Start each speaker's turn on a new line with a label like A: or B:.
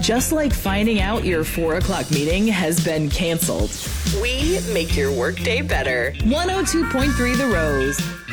A: Just like finding out your 4 o'clock meeting has been canceled. We make your workday better. 102.3 The Rose.